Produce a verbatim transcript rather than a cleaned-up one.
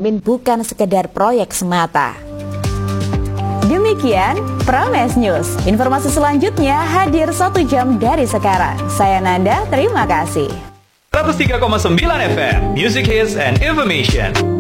menjamin bukan sekedar proyek semata. Demikian Prames News. Informasi selanjutnya hadir satu jam dari sekarang. Saya Nanda, terima kasih. seratus tiga koma sembilan F M, Music Hits and Information.